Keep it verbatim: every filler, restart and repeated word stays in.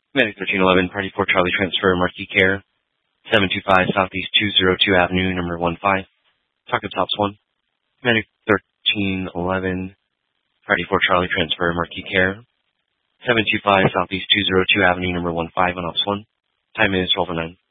Medic thirteen eleven, Party four Charlie Transfer, Marquee Care, seven two five Southeast two oh two Avenue, number one five. Talk up tops one. Medic thirteen eleven, Party four Charlie Transfer, Marquee Care, seven two five Southeast two oh two Avenue, number one five on ops one. Time is twelve oh nine.